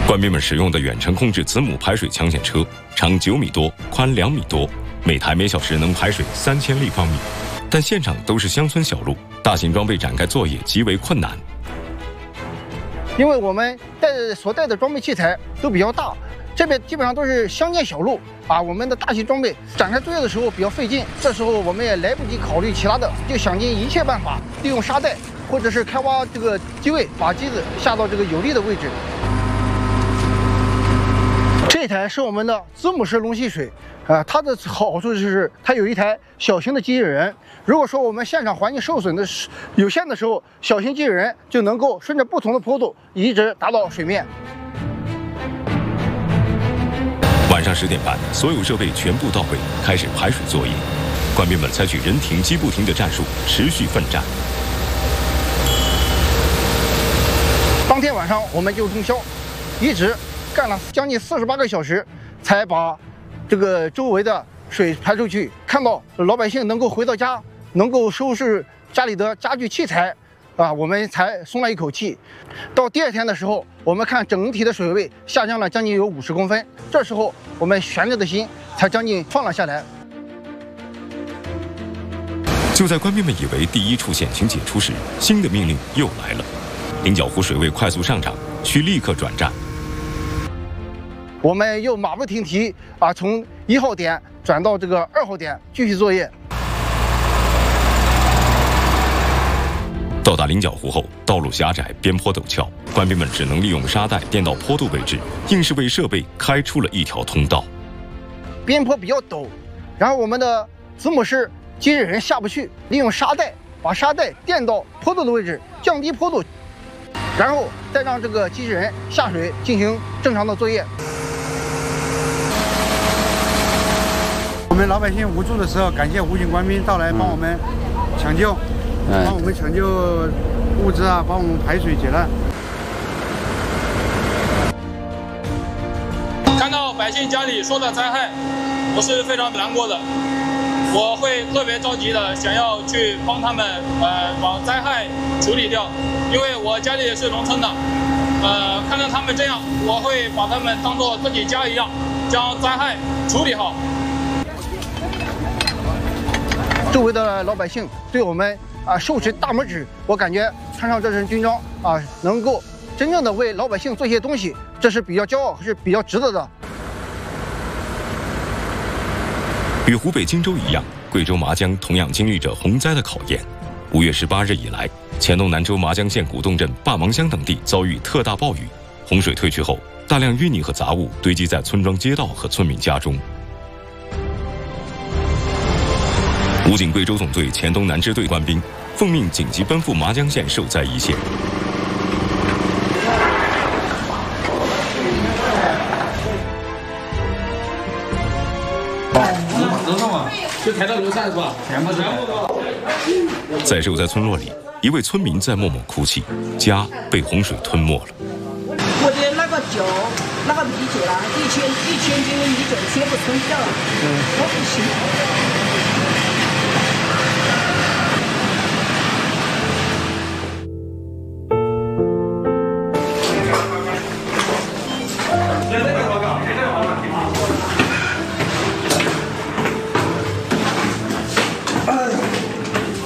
官兵们使用的远程控制子母排水抢险车，长9米多，宽2米多，每台每小时能排水3000立方米。但现场都是乡村小路，大型装备展开作业极为困难。 因为我们所带的装备器材都比较大，这边基本上都是乡间小路啊，我们的大型装备展开作业的时候比较费劲，这时候我们也来不及考虑其他的，就想尽一切办法，利用沙袋或者是开挖这个机位，把机子下到这个有利的位置。这台是我们的子母式龙吸水，它的好处就是它有一台小型的机器人。如果说我们现场环境受损的有限的时候，小型机器人就能够顺着不同的坡度一直达到水面。 晚上10点半，所有设备全部到位，开始排水作业。官兵们采取人停机不停的战术，持续奋战。 当天晚上我们就通宵，一直干了将近48个小时，才把这个周围的水排出去。看到老百姓能够回到家，能够收拾家里的家具器材，我们才松了一口气。到第2天的时候，我们看整体的水位下降了将近有50公分，这时候我们悬着的心才将近放了下来。 就在官兵们以为第1处险情解除时，新的命令又来了：菱角湖水位快速上涨，需立刻转站。 我们又马不停蹄从1号点转到这个2号点继续作业。 到达菱角湖后，道路狭窄，边坡陡峭，官兵们只能利用沙袋垫到坡度位置，硬是为设备开出了一条通道。 边坡比较陡，然后我们的子母式机器人下不去，利用沙袋把沙袋垫到坡度的位置，降低坡度，然后再让这个机器人下水进行正常的作业。 我们老百姓无助的时候，感谢武警官兵到来帮我们抢救，帮我们抢救物资帮我们排水解难。 看到百姓家里受到灾害，我是非常难过的。我会特别着急的想要去帮他们把灾害处理掉，因为我家里也是农村的，看到他们这样，我会把他们当做自己家一样，将灾害处理好。 周围的老百姓对我们竖起大拇指，我感觉穿上这身军装能够真正的为老百姓做些东西，这是比较骄傲，是比较值得的。 与湖北荆州一样，贵州麻江同样经历着洪灾的考验。5月18日以来，黔东南州麻江县古洞镇坝芒乡等地遭遇特大暴雨，洪水退去后，大量淤泥和杂物堆积在村庄街道和村民家中。武警贵州总队黔东南支队官兵奉命紧急奔赴麻江县受灾一线。 楼上嘛，就抬到楼上是吧？全部在受灾村落里，一位村民在默默哭泣，家被洪水吞没了。 我的那个酒，那个米酒啦，一千斤米酒全部吞掉了，我不行。